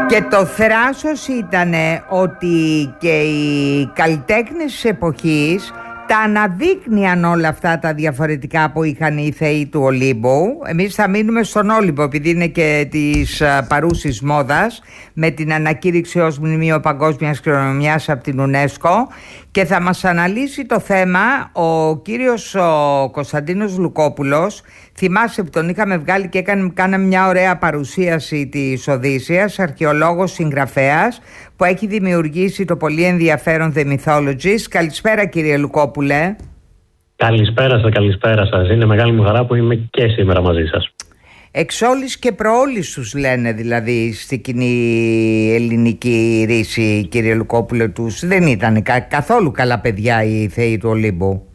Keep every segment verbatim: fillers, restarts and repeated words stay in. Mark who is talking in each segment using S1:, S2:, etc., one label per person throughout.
S1: Και το θράσος ήταν ότι και οι καλλιτέχνες της εποχής τα αναδείκνυαν όλα αυτά τα διαφορετικά που είχαν οι θεοί του Ολύμπου. Εμείς θα μείνουμε στον Όλυμπο επειδή είναι και της παρούσης μόδας, με την ανακήρυξη ως Μνημείο Παγκόσμιας Κληρονομιάς από την UNESCO, και θα μας αναλύσει το θέμα ο κύριος ο Κωνσταντίνος Λουκόπουλος. Θυμάσαι που τον είχαμε βγάλει και έκανε, κάναμε μια ωραία παρουσίαση της Οδύσσειας, αρχαιολόγος συγγραφέας που έχει δημιουργήσει το πολύ ενδιαφέρον The Mythologist. Καλησπέρα κύριε Λουκόπουλε.
S2: Καλησπέρα σας, καλησπέρα σας. Είναι μεγάλη μου χαρά που είμαι και σήμερα μαζί σας.
S1: Εξόλης και προόλης τους λένε δηλαδή στη κοινή ελληνική ρίση, κύριε Λουκόπουλε, τους δεν ήταν κα, καθόλου καλά παιδιά οι θεοί του Ολύμπου.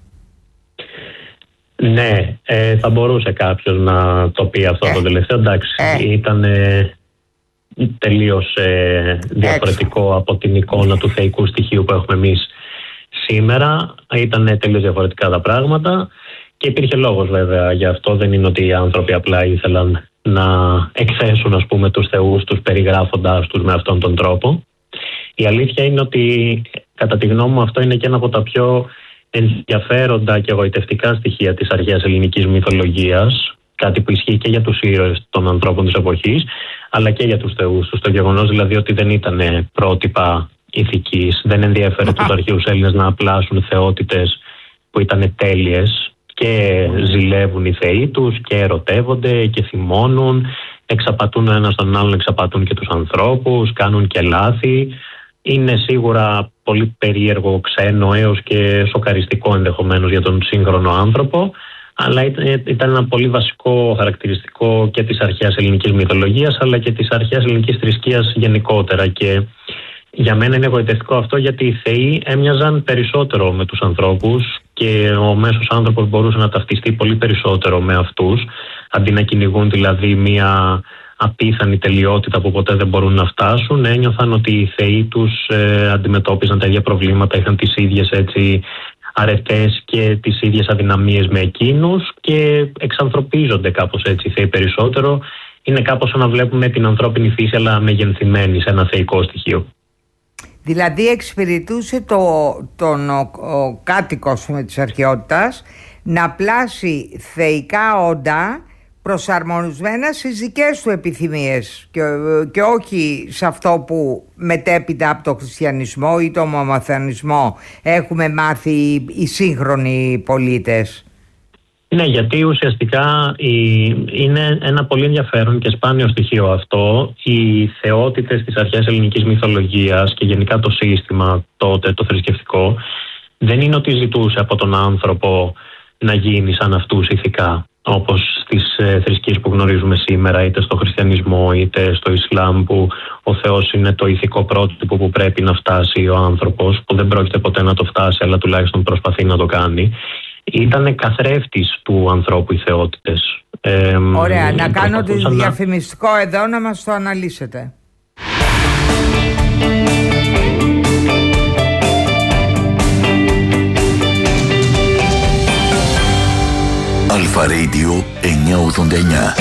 S2: Ναι, ε, θα μπορούσε κάποιος να το πει αυτό ε, το τελευταίο. Εντάξει, ε, ήταν ε, τελείως ε, διαφορετικό έξω από την εικόνα του θεϊκού στοιχείου που έχουμε εμείς σήμερα. Ήταν τελείως διαφορετικά τα πράγματα και υπήρχε λόγος βέβαια γι' αυτό. Δεν είναι ότι οι άνθρωποι απλά ήθελαν να εκθέσουν, ας πούμε, τους θεούς τους περιγράφοντάς τους με αυτόν τον τρόπο. Η αλήθεια είναι ότι κατά τη γνώμη μου αυτό είναι και ένα από τα πιο ενδιαφέροντα και εγωιτευτικά στοιχεία της αρχαίας ελληνικής μυθολογίας, κάτι που ισχύει και για τους ήρωες των ανθρώπων της εποχής αλλά και για τους θεούς τους. Το γεγονός δηλαδή ότι δεν ήταν πρότυπα ηθικής, δεν ενδιαφέρε τους αρχαίους Έλληνες να απλάσουν θεότητες που ήταν τέλειες και ζηλεύουν οι θεοί τους και ερωτεύονται και θυμώνουν, εξαπατούν ο ένας τον άλλον, εξαπατούν και τους ανθρώπους, κάνουν και λάθη. Είναι σίγουρα πολύ περίεργο, ξένο έως και σοκαριστικό ενδεχομένως για τον σύγχρονο άνθρωπο, αλλά ήταν ένα πολύ βασικό χαρακτηριστικό και της αρχαίας ελληνικής μυθολογίας αλλά και της αρχαίας ελληνικής θρησκείας γενικότερα. Και για μένα είναι εγωιτευτικό αυτό γιατί οι θεοί έμοιαζαν περισσότερο με τους ανθρώπους και ο μέσος άνθρωπος μπορούσε να ταυτιστεί πολύ περισσότερο με αυτούς, αντί να κυνηγούν δηλαδή μια απίθανη τελειότητα που ποτέ δεν μπορούν να φτάσουν. Ένιωθαν ότι οι θεοί τους ε, αντιμετώπιζαν τα ίδια προβλήματα, είχαν τις ίδιες έτσι αρετές και τις ίδιες αδυναμίες με εκείνους και εξανθρωπίζονται κάπως έτσι οι θεοί περισσότερο. Είναι κάπως σαν να βλέπουμε την ανθρώπινη φύση αλλά μεγενθυμένη σε ένα θεϊκό στοιχείο.
S1: Δηλαδή εξυπηρετούσε το, τον ο, ο κάτοικος με της αρχαιότητας να πλάσει θεϊκά όντα προσαρμοσμένα στις δικές του επιθυμίες και, και όχι σε αυτό που μετέπειτα από το χριστιανισμό ή το μωμαθανισμό έχουμε μάθει οι σύγχρονοι πολίτες.
S2: Ναι, γιατί ουσιαστικά η, είναι ένα πολύ ενδιαφέρον και σπάνιο στοιχείο αυτό. Οι θεότητες της αρχαίας ελληνικής μυθολογίας και γενικά το σύστημα τότε, το θρησκευτικό, δεν είναι ότι ζητούσε από τον άνθρωπο να γίνει σαν αυτούς ηθικά, όπως στις ε, θρησκείες που γνωρίζουμε σήμερα, είτε στο χριστιανισμό είτε στο Ισλάμ, που ο Θεός είναι το ηθικό πρότυπο που πρέπει να φτάσει ο άνθρωπος, που δεν πρόκειται ποτέ να το φτάσει αλλά τουλάχιστον προσπαθεί να το κάνει. Ήτανε καθρέφτης του ανθρώπου οι θεότητες. Ε,
S1: Ωραία, να κάνω το διαφημιστικό να... εδώ να μας το αναλύσετε.
S3: Αλφα Radio εννιακόσια ογδόντα εννιά.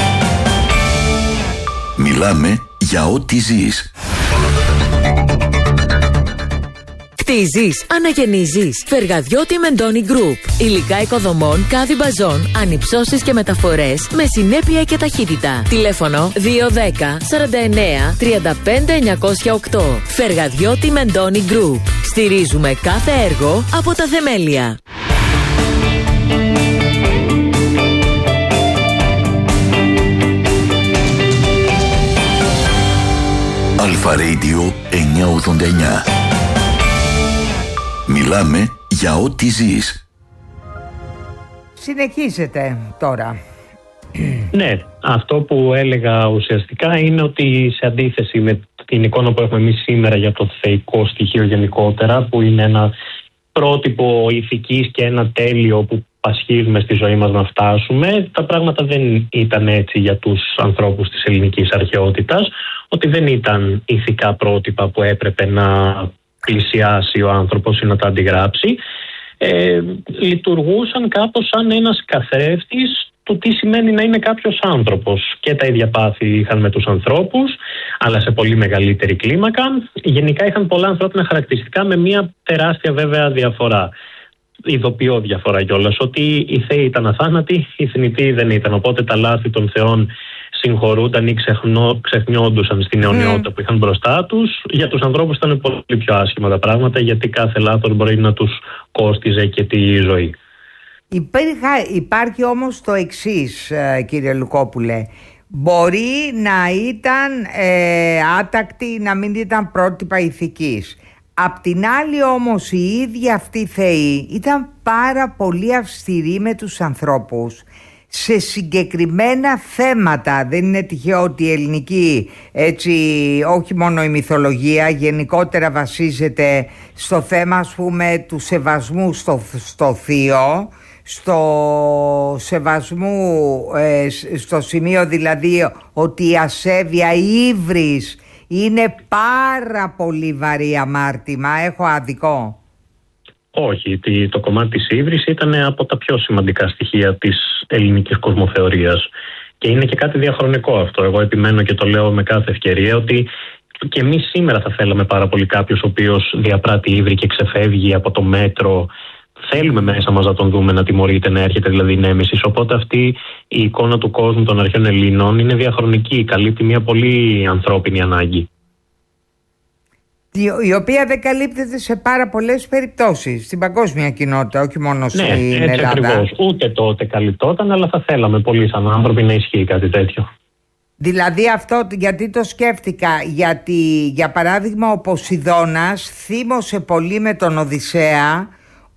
S3: Μιλάμε για ό,τι ζεις.
S4: Χτίζεις, αναγεννίζεις. Φεργαδιώτη Μεντώνη Group. Υλικά οικοδομών, κάδι μπαζών, ανυψώσεις και μεταφορές με συνέπεια και ταχύτητα. Τηλέφωνο δύο ένα μηδέν σαράντα εννέα τριάντα πέντε εννιακόσια οκτώ. Φεργαδιώτη Μεντώνη Group. Στηρίζουμε κάθε έργο από τα θεμέλια.
S3: Αλφα Radio εννιακόσια ογδόντα εννιά. Μιλάμε για ό,τι ζεις.
S1: Συνεχίζεται τώρα.
S2: Ναι, αυτό που έλεγα ουσιαστικά είναι ότι σε αντίθεση με την εικόνα που έχουμε εμείς σήμερα για το θεϊκό στοιχείο γενικότερα, που είναι ένα πρότυπο ηθικής και ένα τέλειο που πασχίζουμε στη ζωή μας να φτάσουμε, τα πράγματα δεν ήταν έτσι για τους ανθρώπους της ελληνικής αρχαιότητας, ότι δεν ήταν ηθικά πρότυπα που έπρεπε να πλησιάσει ο άνθρωπος ή να τα αντιγράψει. Ε, λειτουργούσαν κάπως σαν ένας καθρέφτης του τι σημαίνει να είναι κάποιος άνθρωπος. Και τα ίδια πάθη είχαν με τους ανθρώπους, αλλά σε πολύ μεγαλύτερη κλίμακα. Γενικά είχαν πολλά ανθρώπινα χαρακτηριστικά, με μια τεράστια βέβαια διαφορά. Ειδοποιώ διαφορά κιόλας, ότι οι θεοί ήταν αθάνατοι, οι θνητοί δεν ήταν. Οπότε τα λάθη των θεών συγχωρούνταν ή ξεχνώ, ξεχνιόντουσαν στην αιωνιότητα mm. που είχαν μπροστά τους. Για τους ανθρώπους ήταν πολύ πιο άσχημα τα πράγματα, γιατί κάθε λάθος μπορεί να τους κόστιζε και τη ζωή.
S1: Υπήρχα, υπάρχει όμως το εξής, κύριε Λουκόπουλε. Μπορεί να ήταν ε, άτακτη, να μην ήταν πρότυπα ηθικής. Απ' την άλλη όμως οι ίδιοι αυτοί θεοί ήταν πάρα πολύ αυστηροί με τους ανθρώπους σε συγκεκριμένα θέματα. Δεν είναι τυχαίο ότι η ελληνική, έτσι, όχι μόνο η μυθολογία, γενικότερα βασίζεται στο θέμα, ας πούμε, του σεβασμού στο, στο θείο, στο σεβασμού, ε, στο σημείο δηλαδή ότι η ασέβεια, η ύβρις είναι πάρα πολύ βαρύ αμάρτημα. Έχω άδικο?
S2: Όχι, το κομμάτι της ύβρις ήταν από τα πιο σημαντικά στοιχεία της ελληνικής κοσμοθεωρίας και είναι και κάτι διαχρονικό αυτό. Εγώ επιμένω και το λέω με κάθε ευκαιρία ότι και εμείς σήμερα θα θέλαμε πάρα πολύ κάποιος ο οποίος διαπράττει ύβρι και ξεφεύγει από το μέτρο. Θέλουμε μέσα μας να τον δούμε να τιμωρείται, να έρχεται δηλαδή η νέμεσης. Οπότε αυτή η εικόνα του κόσμου των αρχαίων Ελλήνων είναι διαχρονική, καλύπτει μια πολύ ανθρώπινη ανάγκη.
S1: Η οποία δεν καλύπτεται σε πάρα πολλές περιπτώσεις στην παγκόσμια κοινότητα, όχι μόνο στην
S2: ναι,
S1: Ελλάδα.
S2: Ναι, έτσι ακριβώς. Ούτε τότε καλυπτόταν, αλλά θα θέλαμε πολύ σαν άνθρωποι να ισχύει κάτι τέτοιο.
S1: Δηλαδή αυτό, γιατί το σκέφτηκα, γιατί για παράδειγμα ο Ποσειδώνας θύμωσε πολύ με τον Οδυσσέα,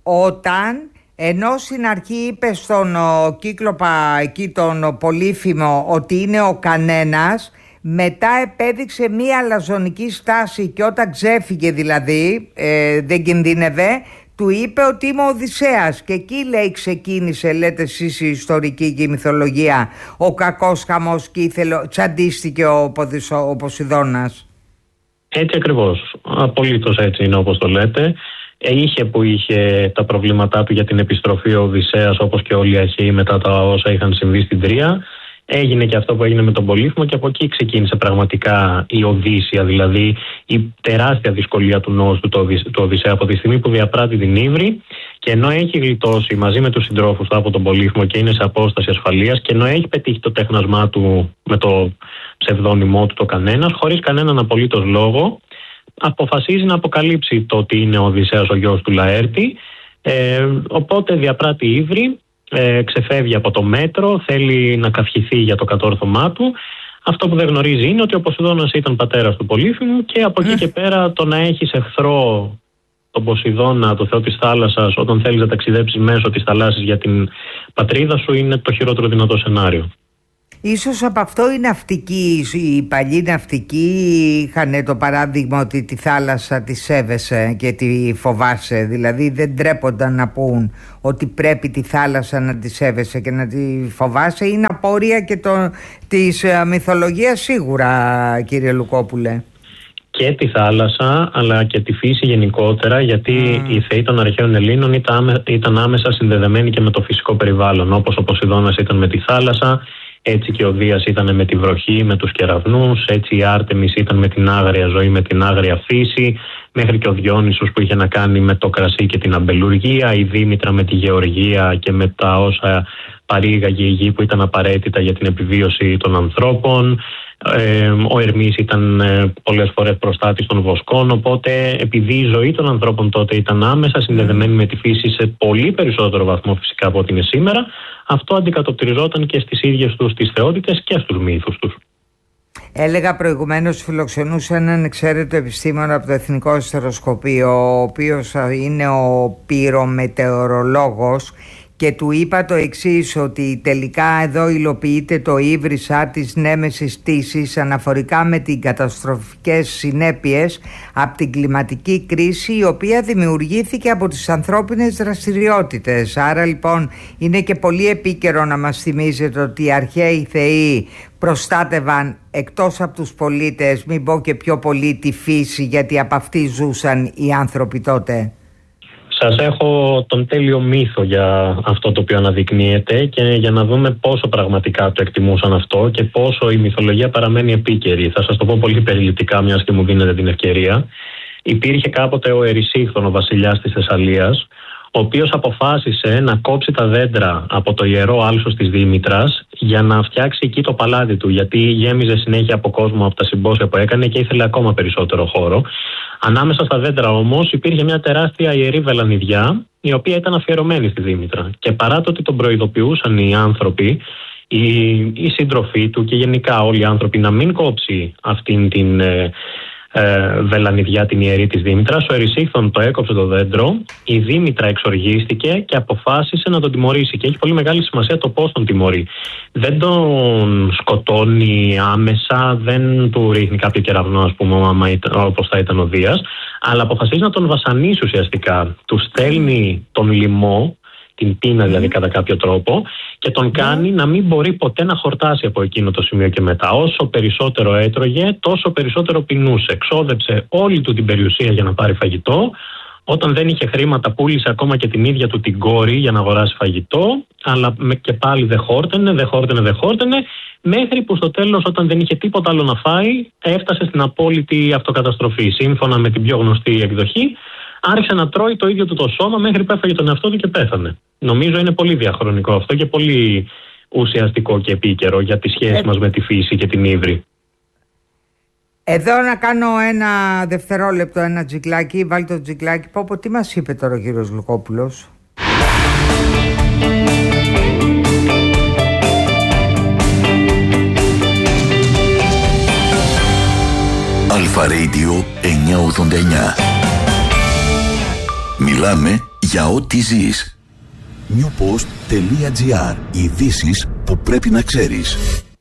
S1: όταν ενώ στην αρχή είπε στον ο, Κύκλοπα εκεί τον Πολύφημο ότι είναι ο κανένας, μετά επέδειξε μία αλαζονική στάση και όταν ξέφυγε δηλαδή, ε, δεν κινδύνευε, του είπε ότι είμαι ο Οδυσσέας και εκεί λέει ξεκίνησε, λέτε εσείς η ιστορική και η μυθολογία, ο κακός χαμός και ήθελε, τσαντίστηκε ο, Ποδυσο, ο Ποσειδώνας.
S2: Έτσι ακριβώς, απολύτως έτσι είναι όπως το λέτε. Είχε που είχε τα προβλήματά του για την επιστροφή ο Οδυσσέας, όπως και όλοι οι αρχαίοι μετά τα όσα είχαν συμβεί στην Τρία. Έγινε και αυτό που έγινε με τον Πολύφημο και από εκεί ξεκίνησε πραγματικά η Οδύσσεια, δηλαδή η τεράστια δυσκολία του νόου του, του Οδυσσέα από τη στιγμή που διαπράττει την ύβρι και ενώ έχει γλιτώσει μαζί με τους συντρόφους του από τον Πολύφημο και είναι σε απόσταση ασφαλείας και ενώ έχει πετύχει το τέχνασμά του με το ψευδόνυμό του το κανένας, χωρίς κανέναν απολύτως λόγο, αποφασίζει να αποκαλύψει το ότι είναι ο Οδυσσέας ο γιος του Λαέρτη, ε, οπότε διαπράττει ύβρι, ε, ξεφεύγει από το μέτρο, θέλει να καυχηθεί για το κατόρθωμά του. Αυτό που δεν γνωρίζει είναι ότι ο Ποσειδώνας ήταν πατέρας του Πολύφημου και από εκεί και πέρα το να έχεις εχθρό τον Ποσειδώνα, το θεό της θάλασσας, όταν θέλεις να ταξιδέψεις μέσω της θαλάσσης για την πατρίδα σου, είναι το χειρότερο δυνατό σενάριο.
S1: Ίσως από αυτό οι ναυτικοί, οι παλιοί ναυτικοί είχαν το παράδειγμα ότι τη θάλασσα τη σέβεσαι και τη φοβάσαι. Δηλαδή δεν τρέπονταν να πούν ότι πρέπει τη θάλασσα να τη σέβεσαι και να τη φοβάσαι. Είναι απόρρια και το, της μυθολογίας σίγουρα, κύριε Λουκόπουλε.
S2: Και τη θάλασσα αλλά και τη φύση γενικότερα, γιατί mm. οι θεοί των αρχαίων Ελλήνων ήταν, ήταν άμεσα συνδεδεμένοι και με το φυσικό περιβάλλον. Όπως ο Ποσειδώνας ήταν με τη θάλασσα, έτσι και ο Δίας ήταν με τη βροχή, με τους κεραυνούς, έτσι η Άρτεμις ήταν με την άγρια ζωή, με την άγρια φύση, μέχρι και ο Διόνυσος που είχε να κάνει με το κρασί και την αμπελουργία, η Δήμητρα με τη γεωργία και με τα όσα παρήγαγε η γη που ήταν απαραίτητα για την επιβίωση των ανθρώπων. Ε, ο Ερμής ήταν ε, πολλές φορές προστάτης των βοσκών, οπότε επειδή η ζωή των ανθρώπων τότε ήταν άμεσα συνδεδεμένη με τη φύση σε πολύ περισσότερο βαθμό φυσικά από ό,τι είναι σήμερα, αυτό αντικατοπτριζόταν και στις ίδιες τους τις θεότητες και στους μύθους τους.
S1: Έλεγα προηγουμένως, φιλοξενούσα έναν εξαίρετο επιστήμονα από το Εθνικό Αστεροσκοπείο, ο οποίος είναι ο πυρομετεωρολόγος, και του είπα το εξής, ότι τελικά εδώ υλοποιείται το ύβρισσα της νέμεσης τύσης αναφορικά με τις καταστροφικές συνέπειες από την κλιματική κρίση, η οποία δημιουργήθηκε από τις ανθρώπινες δραστηριότητες. Άρα λοιπόν είναι και πολύ επίκαιρο να μας θυμίζετε ότι οι αρχαίοι θεοί προστάτευαν εκτός από τους πολίτες, μην πω και πιο πολύ, τη φύση, γιατί από αυτή ζούσαν οι άνθρωποι τότε.
S2: Σας έχω τον τέλειο μύθο για αυτό το οποίο αναδεικνύεται και για να δούμε πόσο πραγματικά το εκτιμούσαν αυτό και πόσο η μυθολογία παραμένει επίκαιρη. Θα σας το πω πολύ περιληπτικά, μιας και μου δίνετε την ευκαιρία. Υπήρχε κάποτε ο Ερησίχθων, ο βασιλιάς της Θεσσαλίας, ο οποίος αποφάσισε να κόψει τα δέντρα από το ιερό άλσος της Δήμητρας για να φτιάξει εκεί το παλάτι του, γιατί γέμιζε συνέχεια από κόσμο από τα συμπόσια που έκανε και ήθελε ακόμα περισσότερο χώρο. Ανάμεσα στα δέντρα όμως υπήρχε μια τεράστια ιερή βελανιδιά, η οποία ήταν αφιερωμένη στη Δήμητρα. Και παρά το ότι τον προειδοποιούσαν οι άνθρωποι, οι, οι σύντροφοί του και γενικά όλοι οι άνθρωποι να μην κόψει αυτήν την ε, ε, βελανιδιά, την ιερή της Δήμητρας, ο Ερησίχθων το έκοψε το δέντρο, η Δήμητρα εξοργίστηκε και αποφάσισε να τον τιμωρήσει. Και έχει πολύ μεγάλη σημασία το πώς τον τιμωρεί. Δεν τον σκοτώνει άμεσα, δεν του ρίχνει κάποιο κεραυνό, ας πούμε, όπως θα ήταν ο Δίας, αλλά αποφασίζει να τον βασανίσει ουσιαστικά. Του στέλνει τον λοιμό, την πείνα δηλαδή κατά κάποιο τρόπο, και τον κάνει να μην μπορεί ποτέ να χορτάσει από εκείνο το σημείο και μετά. Όσο περισσότερο έτρωγε, τόσο περισσότερο πεινούσε. Εξόδεψε όλη του την περιουσία για να πάρει φαγητό. Όταν δεν είχε χρήματα, πούλησε ακόμα και την ίδια του την κόρη για να αγοράσει φαγητό, αλλά και πάλι δεν χόρτενε, δεν χόρτενε, δεν χόρτενε, μέχρι που στο τέλος, όταν δεν είχε τίποτα άλλο να φάει, έφτασε στην απόλυτη αυτοκαταστροφή. Σύμφωνα με την πιο γνωστή εκδοχή, άρχισε να τρώει το ίδιο του το σώμα μέχρι που έφαγε τον εαυτό του και πέθανε. Νομίζω είναι πολύ διαχρονικό αυτό και πολύ ουσιαστικό και επίκαιρο για τη σχέση ε... μας με τη φύση και την ύβρη.
S1: Εδώ να κάνω ένα δευτερόλεπτο, ένα τζικλάκι, βάλει το τζικλάκι. Πω πω, τι μας είπε τώρα ο κύριος Λουκόπουλος?
S3: Αλφα Radio εννιακόσια ογδόντα εννιά. Μιλάμε για ό,τι ζεις. newpost.gr. Ειδήσεις που πρέπει να ξέρεις.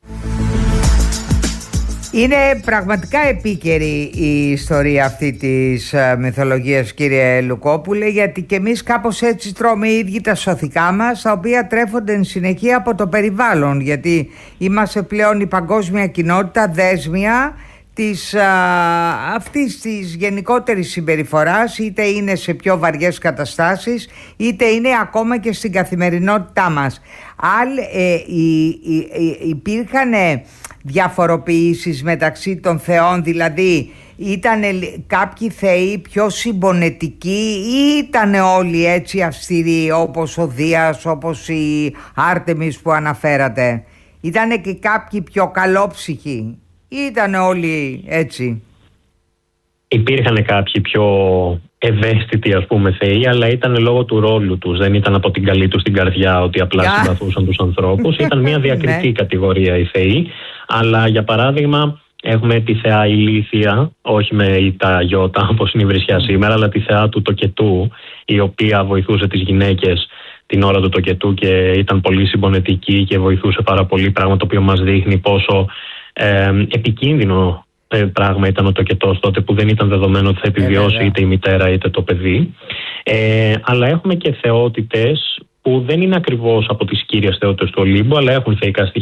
S1: Είναι πραγματικά επίκαιρη η ιστορία αυτή της μυθολογίας, κύριε Λουκόπουλε, γιατί και εμείς κάπως έτσι τρώμε οι ίδιοι τα σωθικά μας, τα οποία τρέφονται εν συνεχεία από το περιβάλλον, γιατί είμαστε πλέον η παγκόσμια κοινότητα δέσμια της, α, αυτής της γενικότερης συμπεριφοράς, είτε είναι σε πιο βαριές καταστάσεις, είτε είναι ακόμα και στην καθημερινότητά μας. Άλλ, ε, η, η, η, υπήρχαν διαφοροποιήσεις μεταξύ των θεών, δηλαδή ήταν κάποιοι θεοί πιο συμπονετικοί ή ήταν όλοι έτσι αυστηροί, όπως ο Δίας, όπως η Άρτεμις που αναφέρατε? Ήτανε και κάποιοι πιο καλόψυχοι? Ήτανε όλοι έτσι?
S2: Υπήρχαν κάποιοι πιο ευαίσθητοι, ας πούμε, θεοί, αλλά ήταν λόγω του ρόλου τους. Δεν ήταν από την καλή τους την καρδιά ότι απλά yeah. συμπαθούσαν τους ανθρώπους. Ήταν μια διακριτή κατηγορία οι θεοί. Αλλά για παράδειγμα έχουμε τη θεά Ηλίθεια, όχι με τα γιώτα όπως είναι η βρισιά σήμερα, αλλά τη θεά του τοκετού, η οποία βοηθούσε τις γυναίκες την ώρα του τοκετού και ήταν πολύ συμπονετική και βοηθούσε πάρα πολύ, πράγμα το οποίο μας δείχνει πόσο ε, επικίνδυνο ε, πράγμα ήταν ο τοκετός τότε, που δεν ήταν δεδομένο ότι θα επιβιώσει ε, είτε η μητέρα είτε το παιδί. Ε, αλλά έχουμε και θεότητες που δεν είναι ακριβώς από τις κύριες θεότητες του Ολύμπου, αλλά έχουν θεϊκά στοιχεία.